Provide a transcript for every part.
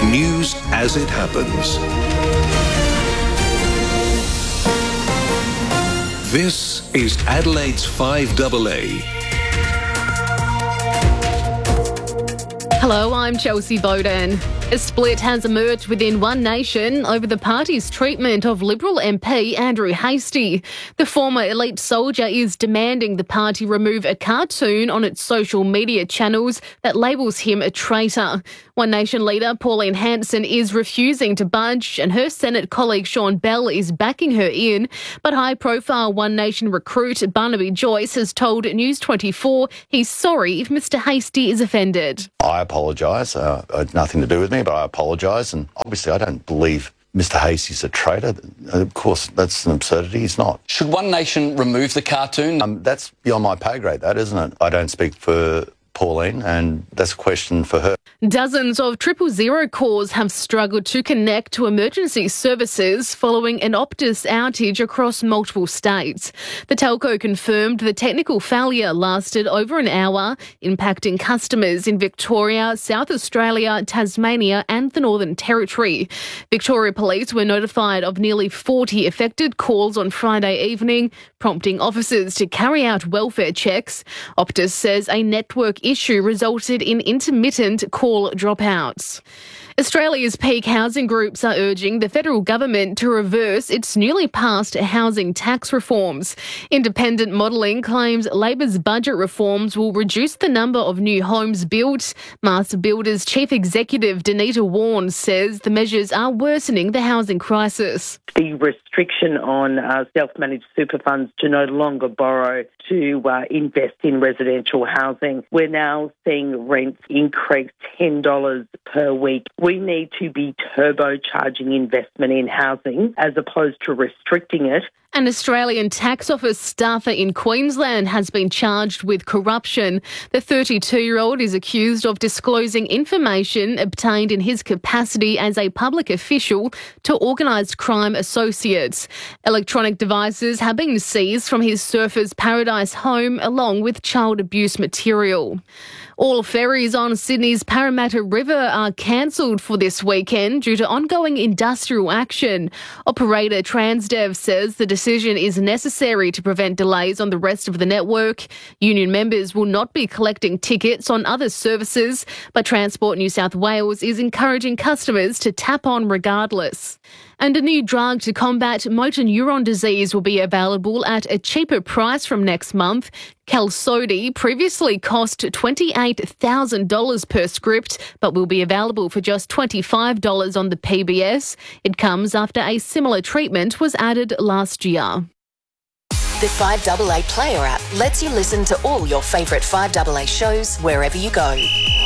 News as it happens. This is Adelaide's 5AA. Hello, I'm Chelsea Bowden. A split has emerged within One Nation over the party's treatment of Liberal MP Andrew Hastie. The former elite soldier is demanding the party remove a cartoon on its social media channels that labels him a traitor. One Nation leader Pauline Hanson is refusing to budge, and her Senate colleague Sean Bell is backing her in. But high-profile One Nation recruit Barnaby Joyce has told News 24 he's sorry if Mr Hastie is offended. I apologise. It had nothing to do with me, but I apologise. And obviously I don't believe Mr Hastie's a traitor. Of course, that's an absurdity. He's not. Should One Nation remove the cartoon? That's beyond my pay grade, that, isn't it? I don't speak for Pauline, and that's a question for her. Dozens of 000 calls have struggled to connect to emergency services following an Optus outage across multiple states. The telco confirmed the technical failure lasted over an hour, impacting customers in Victoria, South Australia, Tasmania and the Northern Territory. Victoria Police were notified of nearly 40 affected calls on Friday evening, prompting officers to carry out welfare checks. Optus says a network issue resulted in intermittent call dropouts. Australia's peak housing groups are urging the federal government to reverse its newly passed housing tax reforms. Independent modelling claims Labor's budget reforms will reduce the number of new homes built. Master Builders Chief Executive Danita Warren says the measures are worsening the housing crisis. The restriction on self-managed super funds to no longer borrow to invest in residential housing. We're now seeing rents increase $10 per week. We need to be turbocharging investment in housing as opposed to restricting it. An Australian Tax Office staffer in Queensland has been charged with corruption. The 32-year-old is accused of disclosing information obtained in his capacity as a public official to organised crime associates. Electronic devices have been seized from his Surfers Paradise home along with child abuse material. All ferries on Sydney's Parramatta River are cancelled for this weekend due to ongoing industrial action. Operator Transdev says the decision is necessary to prevent delays on the rest of the network. Union members will not be collecting tickets on other services, but Transport New South Wales is encouraging customers to tap on regardless. And a new drug to combat motor neuron disease will be available at a cheaper price from next month. Qalsody previously cost $28,000 per script, but will be available for just $25 on the PBS. It comes after a similar treatment was added last year. The 5AA Player app lets you listen to all your favourite 5AA shows wherever you go.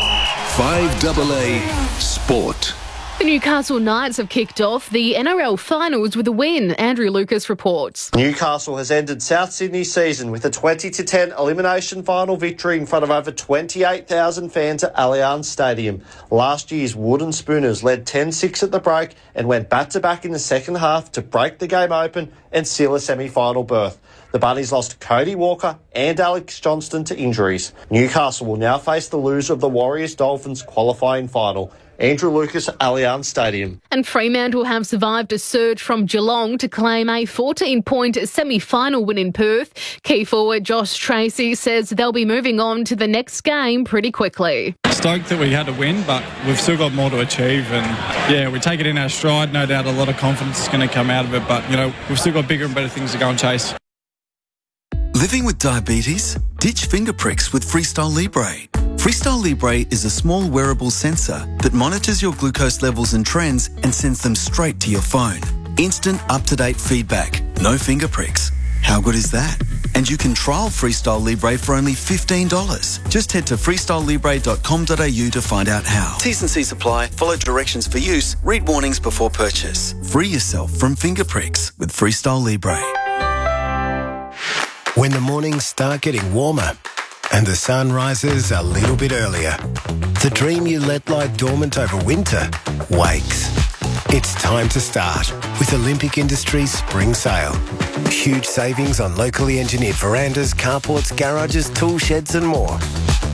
5AA Sport. The Newcastle Knights have kicked off the NRL finals with a win. Andrew Lucas reports. Newcastle has ended South Sydney's season with a 20-10 elimination final victory in front of over 28,000 fans at Allianz Stadium. Last year's Wooden Spooners led 10-6 at the break and went back-to-back in the second half to break the game open and seal a semi-final berth. The Bunnies lost Cody Walker and Alex Johnston to injuries. Newcastle will now face the loser of the Warriors-Dolphins qualifying final. Andrew Lucas at Allianz Stadium. And Fremantle have survived a surge from Geelong to claim a 14-point semi-final win in Perth. Key forward Josh Tracy says they'll be moving on to the next game pretty quickly. Stoked that we had to win, but we've still got more to achieve. And, yeah, we take it in our stride. No doubt a lot of confidence is going to come out of it. But, we've still got bigger and better things to go and chase. Living with diabetes? Ditch finger pricks with Freestyle Libre. Freestyle Libre is a small wearable sensor that monitors your glucose levels and trends and sends them straight to your phone. Instant, up-to-date feedback. No finger pricks. How good is that? And you can trial Freestyle Libre for only $15. Just head to freestylelibre.com.au to find out how. T's and C's apply. Follow directions for use. Read warnings before purchase. Free yourself from finger pricks with Freestyle Libre. When the mornings start getting warmer and the sun rises a little bit earlier, the dream you let lie dormant over winter wakes. It's time to start with Olympic Industries Spring Sale. Huge savings on locally engineered verandas, carports, garages, tool sheds and more.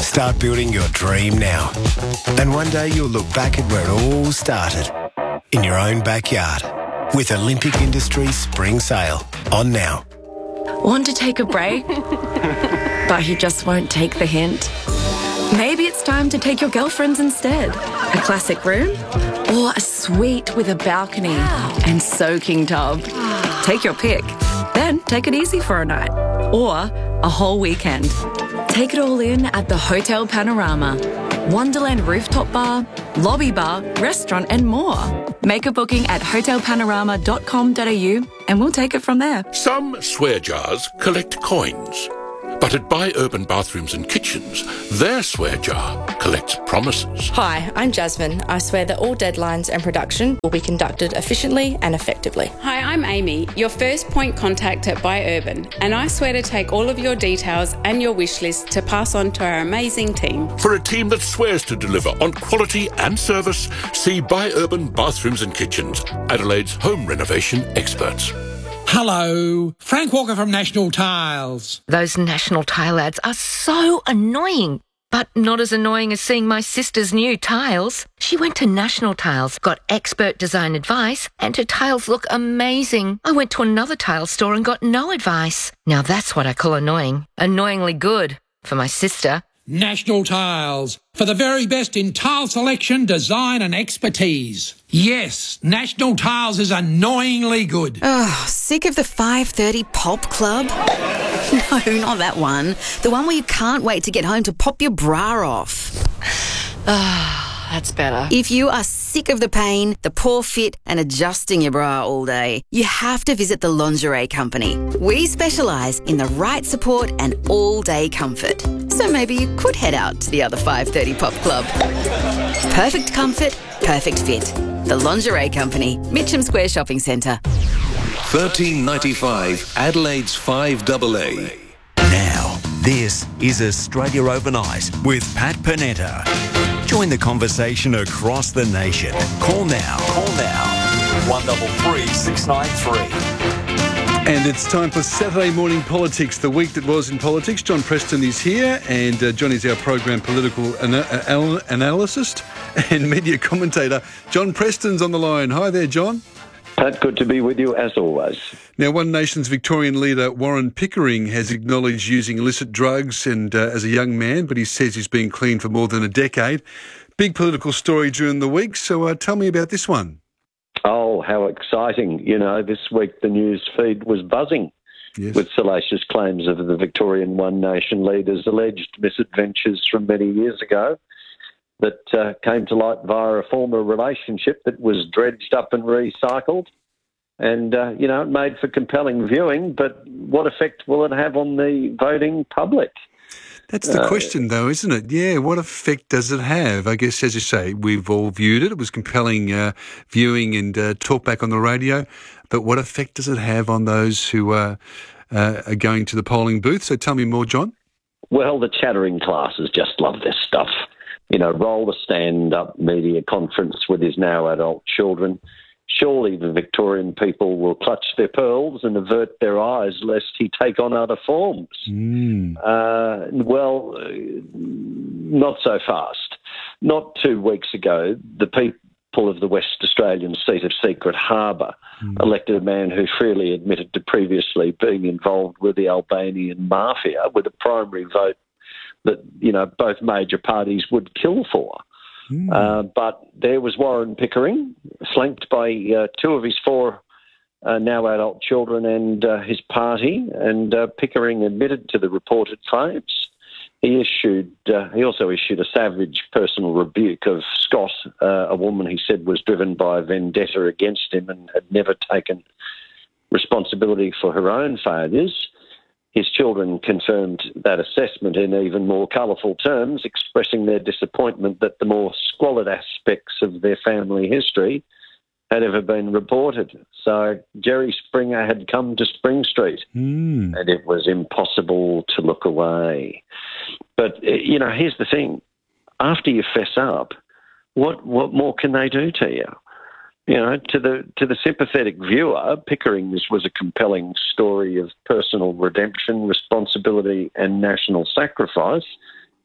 Start building your dream now. And one day you'll look back at where it all started. In your own backyard. With Olympic Industries Spring Sale. On now. Want to take a break? But he just won't take the hint. Maybe it's time to take your girlfriends instead. A classic room? Or a suite with a balcony and soaking tub. Take your pick. Then take it easy for a night. Or a whole weekend. Take it all in at the Hotel Panorama. Wonderland rooftop bar, lobby bar, restaurant and more. Make a booking at hotelpanorama.com.au and we'll take it from there. Some swear jars collect coins. But at Buy Urban Bathrooms and Kitchens, their swear jar collects promises. Hi, I'm Jasmine. I swear that all deadlines and production will be conducted efficiently and effectively. Hi, I'm Amy, your first point contact at Buy Urban, and I swear to take all of your details and your wish list to pass on to our amazing team. For a team that swears to deliver on quality and service, see Buy Urban Bathrooms and Kitchens, Adelaide's home renovation experts. Hello, Frank Walker from National Tiles. Those National Tile ads are so annoying, but not as annoying as seeing my sister's new tiles. She went to National Tiles, got expert design advice, and her tiles look amazing. I went to another tile store and got no advice. Now that's what I call annoying. Annoyingly good for my sister. National Tiles, for the very best in tile selection, design and expertise. Yes, National Tiles is annoyingly good. Oh, sick of the 5:30 pop club? No, not that one. The one where you can't wait to get home to pop your bra off. That's better. If you are sick of the pain, the poor fit and adjusting your bra all day, you have to visit the Lingerie Company. We specialise in the right support and all-day comfort. So maybe you could head out to the other 5:30 pop club. Perfect comfort, perfect fit. The Lingerie Company, Mitcham Square Shopping Centre. $13.95 Adelaide's 5AA. Now, this is Australia Overnight with Pat Panetta. Join the conversation across the nation. Call now. 133 693. And it's time for Saturday Morning Politics, the week that was in politics. John Preston is here, and John is our program political analyst and media commentator. John Preston's on the line. Hi there, John. Pat, good to be with you as always. Now, One Nation's Victorian leader Warren Pickering has acknowledged using illicit drugs and as a young man, but he says he's been clean for more than a decade. Big political story during the week, so tell me about this one. Oh, how exciting. You know, this week the news feed was buzzing with salacious claims of the Victorian One Nation leader's alleged misadventures from many years ago that came to light via a former relationship that was dredged up and recycled. And, you know, it made for compelling viewing, but what effect will it have on the voting public? That's the question, though, isn't it? Yeah, what effect does it have? I guess, as you say, we've all viewed it. It was compelling viewing and talk back on the radio. But what effect does it have on those who are going to the polling booth? So tell me more, John. Well, the chattering classes just love this stuff. You know, roll the stand-up media conference with his now adult children. Surely the Victorian people will clutch their pearls and avert their eyes lest he take on other forms. Well, not so fast. Not 2 weeks ago, the people of the West Australian seat of Secret Harbour elected a man who freely admitted to previously being involved with the Albanian mafia with a primary vote that, you know, both major parties would kill for. But there was Warren Pickering, flanked by 2 of his 4 now adult children and his party, and Pickering admitted to the reported claims. He also issued a savage personal rebuke of Scott, a woman he said was driven by a vendetta against him and had never taken responsibility for her own failures. His children confirmed that assessment in even more colourful terms, expressing their disappointment that the more squalid aspects of their family history had ever been reported. So Jerry Springer had come to Spring Street, and it was impossible to look away. But, you know, here's the thing. After you fess up, what more can they do to you? You know, to the sympathetic viewer, Pickering's was a compelling story of personal redemption, responsibility and national sacrifice.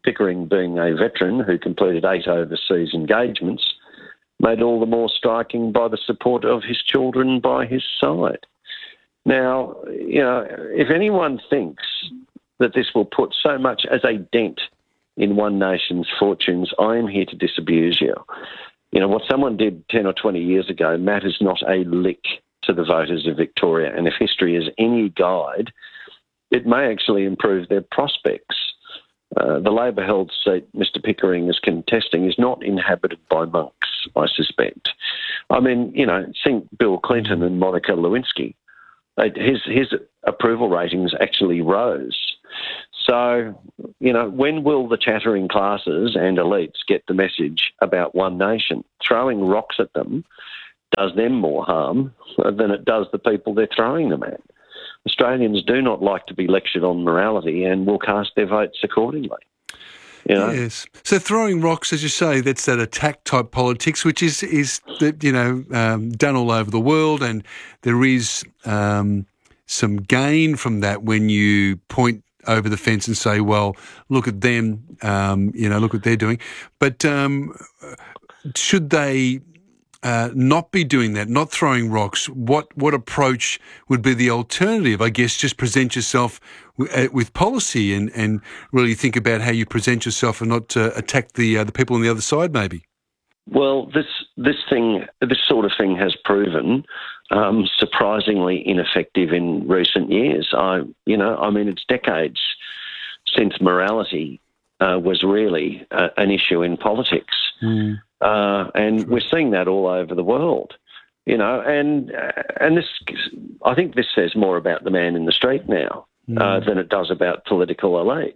Pickering, being a veteran who completed 8 overseas engagements, made all the more striking by the support of his children by his side. Now, if anyone thinks that this will put so much as a dent in One Nation's fortunes, I am here to disabuse you. What someone did 10 or 20 years ago matters not a lick to the voters of Victoria, and if history is any guide, it may actually improve their prospects. The Labor-held seat Mr Pickering is contesting is not inhabited by monks, I suspect. I mean, think Bill Clinton and Monica Lewinsky. His approval ratings actually rose. So, when will the chattering classes and elites get the message about One Nation? Throwing rocks at them does them more harm than it does the people they're throwing them at. Australians do not like to be lectured on morality and will cast their votes accordingly. Yes. So throwing rocks, as you say, that's that attack type politics, which is done all over the world, and there is some gain from that when you point over the fence and say, well, look at them, look what they're doing. But should they not be doing that, not throwing rocks? What approach would be the alternative? I guess just present yourself with policy and really think about how you present yourself and not attack the people on the other side, maybe. Well, this sort of thing has proven surprisingly ineffective in recent years. It's decades since morality was really an issue in politics. And we're seeing that all over the world, and this, I think this says more about the man in the street now than it does about political elites,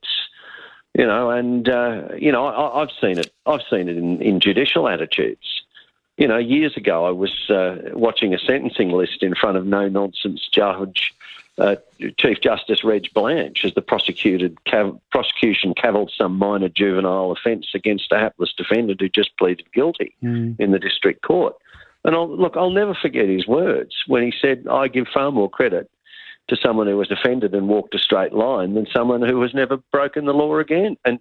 I've seen it. I've seen it in judicial attitudes. Years ago I was watching a sentencing list in front of no-nonsense judge, Chief Justice Reg Blanche, as the prosecution cavilled some minor juvenile offence against a hapless defendant who just pleaded guilty in the district court. And I'll never forget his words when he said, I give far more credit to someone who was offended and walked a straight line than someone who has never broken the law again. And,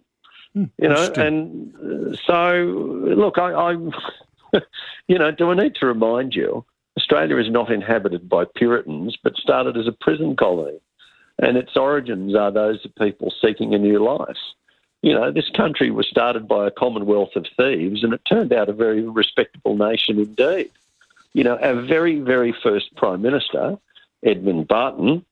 and so, look, I do I need to remind you, Australia is not inhabited by Puritans, but started as a prison colony, and its origins are those of people seeking a new life. This country was started by a commonwealth of thieves, and it turned out a very respectable nation indeed. Our very, very first Prime Minister, Edmund Barton,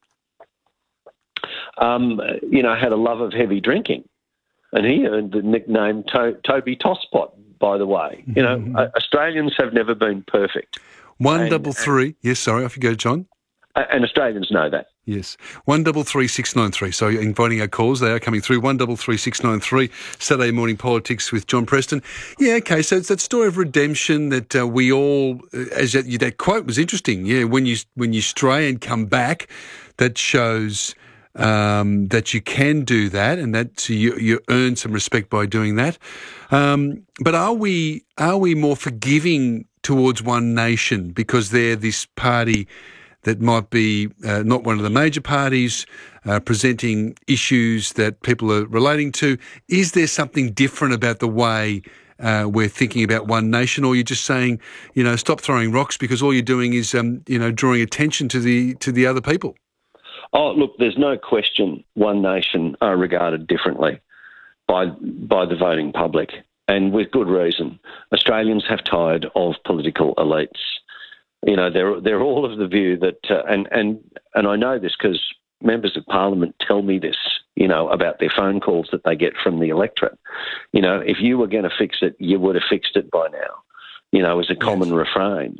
had a love of heavy drinking, and he earned the nickname Toby Tosspot, by the way. Australians have never been perfect. 133. Yes, sorry, off you go, John. And Australians know that. Yes. 133 So you're inviting our calls. They are coming through. 133 Saturday Morning Politics with John Preston. Yeah, okay. So it's that story of redemption that we all, that quote was interesting. Yeah, when you stray and come back, that shows that you can do that, and that you earn some respect by doing that. But are we more forgiving towards One Nation because they're this party that might be not one of the major parties, presenting issues that people are relating to? Is there something different about the way we're thinking about One Nation, or you're just saying, stop throwing rocks because all you're doing is, drawing attention to the other people? Oh, look, there's no question One Nation are regarded differently by the voting public, and with good reason. Australians have tired of political elites. They're all of the view that, and I know this because members of Parliament tell me this, about their phone calls that they get from the electorate. If you were going to fix it, you would have fixed it by now, as a common refrain.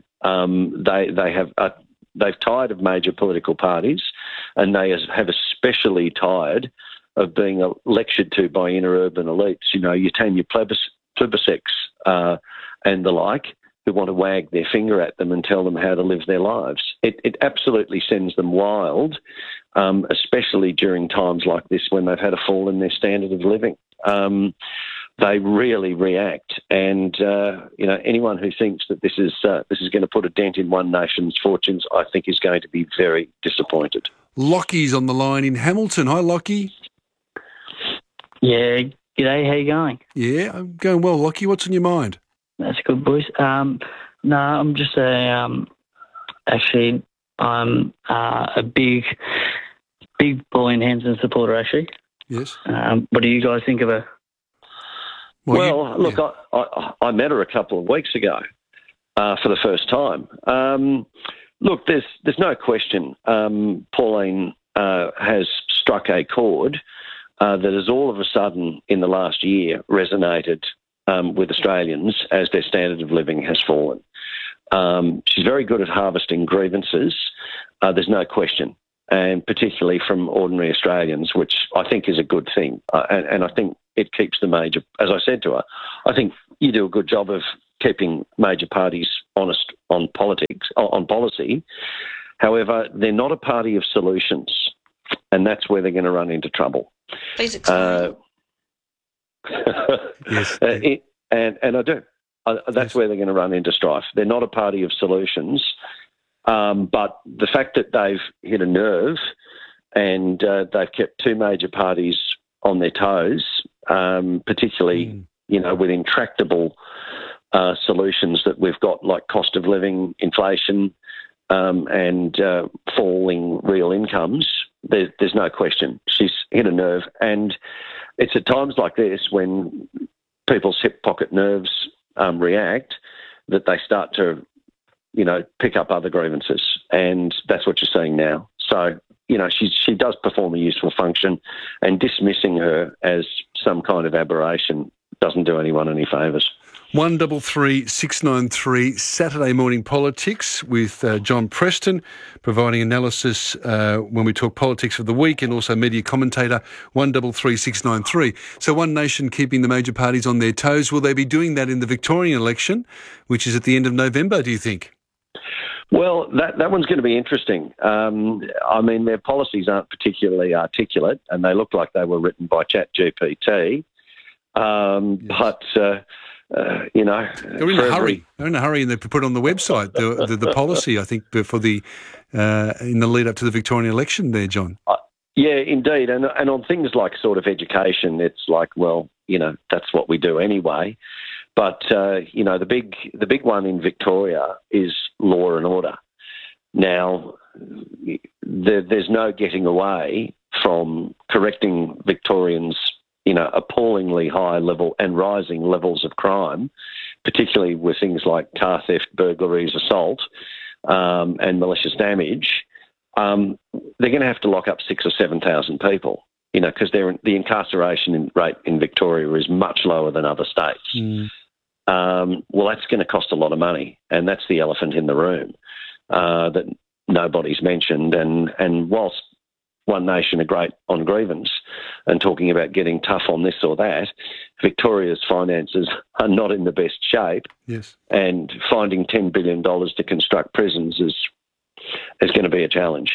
They've tired of major political parties, and they have especially tired of being lectured to by inner urban elites, your Tanya Plibersecs and the like, who want to wag their finger at them and tell them how to live their lives. It absolutely sends them wild, especially during times like this when they've had a fall in their standard of living. They really react, and anyone who thinks that this is going to put a dent in One Nation's fortunes, I think is going to be very disappointed. Lockie's on the line in Hamilton. Hi, Lockie. Yeah, G'day, how you going? Yeah, I'm going well, Lockie. What's on your mind? That's good, boys. No, I'm just I'm a big Pauline Hanson supporter, actually. Yes. What do you guys think of her? I met her a couple of weeks ago for the first time. Look, there's no question Pauline has struck a chord that has all of a sudden in the last year resonated with Australians as their standard of living has fallen. She's very good at harvesting grievances, there's no question, and particularly from ordinary Australians, which I think is a good thing. And I think it keeps the major, as I said to her, I think you do a good job of keeping major parties honest on politics, on policy. However, they're not a party of solutions, and that's where they're going to run into trouble. Please explain. Yes. And I do. That's where they're going to run into strife. They're not a party of solutions, but the fact that they've hit a nerve and they've kept two major parties on their toes, particularly, with intractable solutions that we've got, like cost of living, inflation, and falling real incomes, there's no question. She's hit a nerve. And it's at times like this when people's hip pocket nerves react that they start to, pick up other grievances. And that's what you're seeing now. So, she does perform a useful function, and dismissing her as some kind of aberration doesn't do anyone any favours. 133 693 Saturday Morning Politics with John Preston, providing analysis when we talk politics of the week, and also media commentator. 133 693. So One Nation keeping the major parties on their toes. Will they be doing that in the Victorian election, which is at the end of November, do you think? Well, that one's going to be interesting. Their policies aren't particularly articulate, and they look like they were written by ChatGPT. But they're in a hurry. They're in a hurry, and they put it on the website the policy. I think for the in the lead up to the Victorian election, there, John. Yeah, indeed, and on things like sort of education, it's like, well, that's what we do anyway. But the big one in Victoria is law and order. Now, there's no getting away from correcting Victorians' appallingly high level and rising levels of crime, particularly with things like car theft, burglaries, assault, and malicious damage. They're going to have to lock up 6,000 or 7,000 people, because the incarceration rate in Victoria is much lower than other states. Well, that's going to cost a lot of money, and that's the elephant in the room that nobody's mentioned. And whilst One Nation are great on grievance and talking about getting tough on this or that, Victoria's finances are not in the best shape. Yes. And finding $10 billion to construct prisons is going to be a challenge.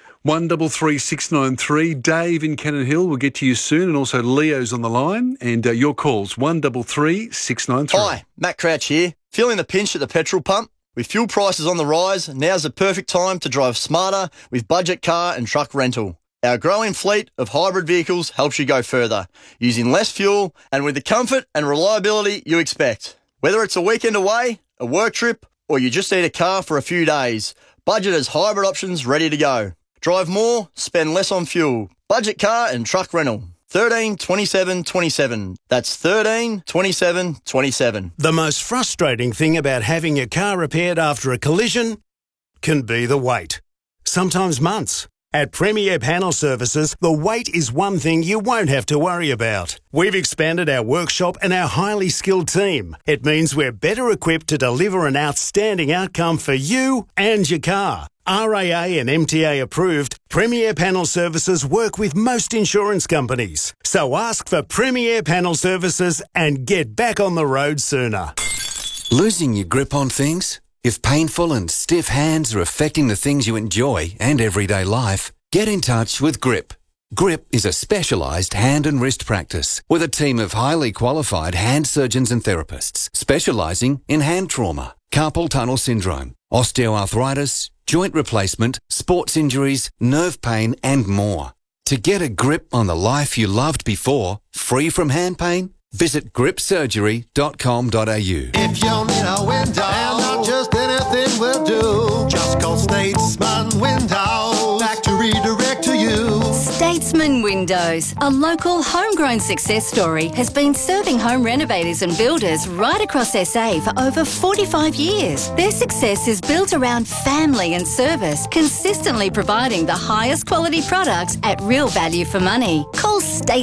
133 693. Dave in Cannon Hill will get to you soon, and also Leo's on the line. And your calls, 133 693. Hi, Matt Crouch here. Feeling the pinch at the petrol pump? With fuel prices on the rise, now's the perfect time to drive smarter with budget car and truck rental. Our growing fleet of hybrid vehicles helps you go further, using less fuel and with the comfort and reliability you expect. Whether it's a weekend away, a work trip, or you just need a car for a few days, Budget has hybrid options ready to go. Drive more, spend less on fuel. Budget car and truck rental. 13 27 27. That's 13 27 27. The most frustrating thing about having your car repaired after a collision can be the wait. Sometimes months. At Premier Panel Services, the wait is one thing you won't have to worry about. We've expanded our workshop and our highly skilled team. It means we're better equipped to deliver an outstanding outcome for you and your car. RAA and MTA approved, Premier Panel Services work with most insurance companies. So ask for Premier Panel Services and get back on the road sooner. Losing your grip on things? If painful and stiff hands are affecting the things you enjoy and everyday life, get in touch with GRIP. GRIP is a specialised hand and wrist practice with a team of highly qualified hand surgeons and therapists specialising in hand trauma, carpal tunnel syndrome, osteoarthritis, joint replacement, sports injuries, nerve pain and more. To get a grip on the life you loved before, free from hand pain, visit gripsurgery.com.au. If you need a window, and not just anything will do, just call Statesman Windows. Factory direct to you. Statesman Windows, a local homegrown success story, has been serving home renovators and builders right across SA for over 45 years. Their success is built around family and service, consistently providing the highest quality products at real value for money. Call Statesman